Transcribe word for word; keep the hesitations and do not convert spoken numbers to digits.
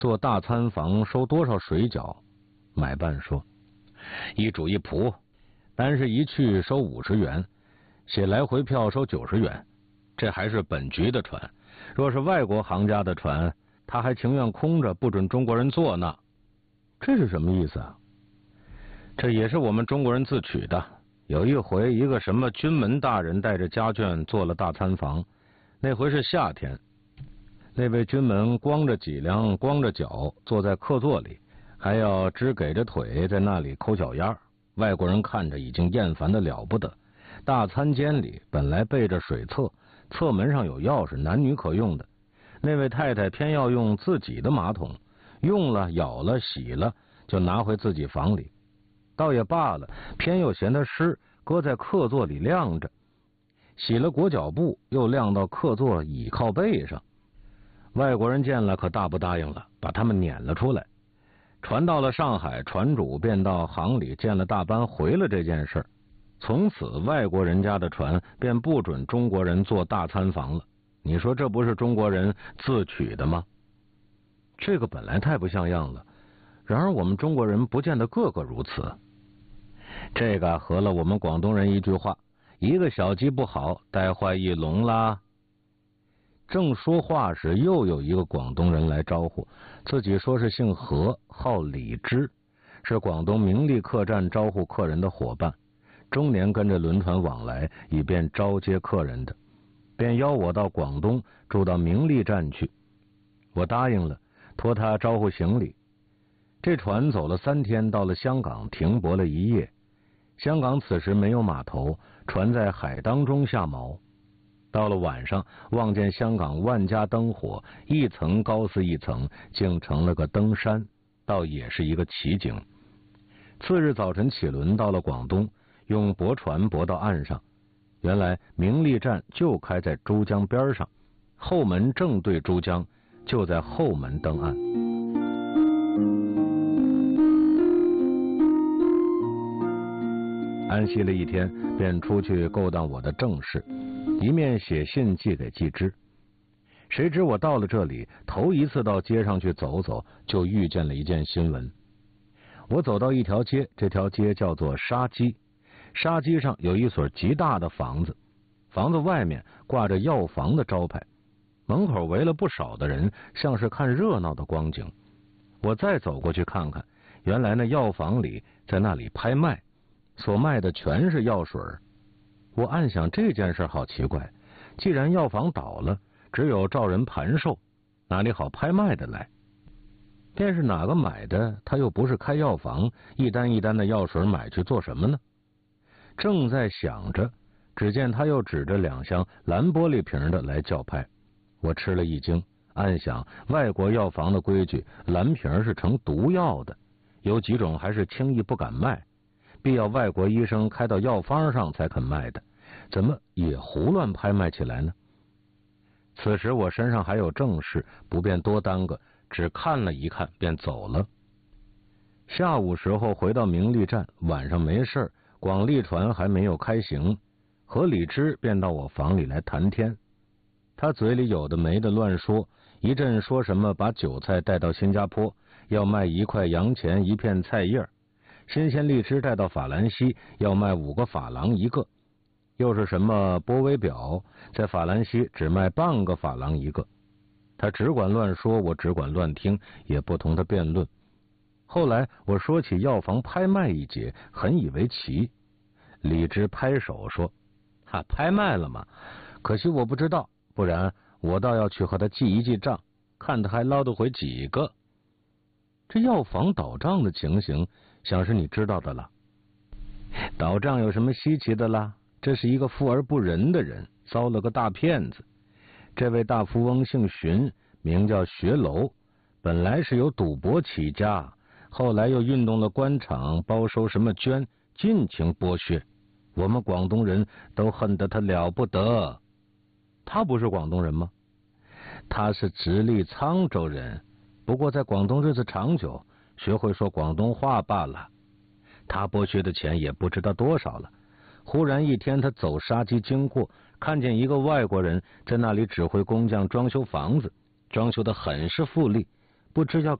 做大餐房收多少水饺？买办说，一主一仆，单是一去收五十元，写来回票收九十元，这还是本局的船。若是外国行家的船，他还情愿空着，不准中国人坐呢。这是什么意思啊？这也是我们中国人自取的。有一回，一个什么军门大人带着家眷做了大餐房，那回是夏天，那位军门光着脊梁光着脚坐在客座里，还要支给着腿在那里抠脚丫。外国人看着已经厌烦的了不得。大餐间里本来备着水厕，侧门上有钥匙，男女可用的。那位太太偏要用自己的马桶，用了舀了洗了就拿回自己房里，倒也罢了，偏又嫌它湿，搁在客座里晾着，洗了裹脚布又晾到客座倚靠背上。外国人见了可大不答应了，把他们撵了出来。船到了上海，船主便到行里见了大班，回了这件事。从此外国人家的船便不准中国人做大餐房了。你说这不是中国人自取的吗？这个本来太不像样了，然而我们中国人不见得个个如此。这个合了我们广东人一句话，一个小鸡不好，带坏一笼啦。正说话时，又有一个广东人来招呼，自己说是姓何，号李之，是广东明利客栈招呼客人的伙伴，终年跟着轮船往来，以便招接客人的，便邀我到广东住到明利站去。我答应了，托他招呼行李。这船走了三天，到了香港停泊了一夜。香港此时没有码头，船在海当中下锚。到了晚上，望见香港万家灯火，一层高似一层，竟成了个灯山，倒也是一个奇景。次日早晨起轮到了广东，用驳船驳到岸上。原来明利站就开在珠江边上，后门正对珠江，就在后门登岸。安息了一天，便出去勾当我的正事，一面写信寄给季之。谁知我到了这里，头一次到街上去走走，就遇见了一件新闻。我走到一条街，这条街叫做沙基，沙基上有一所极大的房子，房子外面挂着药房的招牌，门口围了不少的人，像是看热闹的光景。我再走过去看看，原来那药房里在那里拍卖，所卖的全是药水。我暗想这件事好奇怪，既然药房倒了，只有照人盘售，哪里好拍卖的来？便是哪个买的，他又不是开药房，一单一单的药水买去做什么呢？正在想着，只见他又指着两箱蓝玻璃瓶的来叫拍。我吃了一惊，暗想外国药房的规矩，蓝瓶是成毒药的，有几种还是轻易不敢卖，必要外国医生开到药方上才肯卖的，怎么也胡乱拍卖起来呢？此时我身上还有正事，不便多耽搁，只看了一看便走了。下午时候回到明利站，晚上没事，广利船还没有开行，何李之便到我房里来谈天。他嘴里有的没的乱说，一阵说什么把韭菜带到新加坡，要卖一块洋钱一片菜叶，新鲜荔枝带到法兰西，要卖五个法郎一个，又是什么波威表，在法兰西只卖半个法郎一个。他只管乱说，我只管乱听，也不同他辩论。后来我说起药房拍卖一节，很以为奇。李之拍手说：“哈，拍卖了吗？可惜我不知道，不然我倒要去和他记一记账，看他还捞得回几个。”这药房倒账的情形，想是你知道的了。倒账有什么稀奇的啦？这是一个富而不仁的人，遭了个大骗子。这位大富翁姓荀，名叫学楼，本来是由赌博起家，后来又运动了官场，包收什么捐，尽情剥削。我们广东人都恨得他了不得。他不是广东人吗？他是直隶沧州人，不过在广东日子长久，学会说广东话罢了。他剥削的钱也不知道多少了。忽然一天，他走沙基经过，看见一个外国人在那里指挥工匠装修房子，装修的很是富丽， 不知叫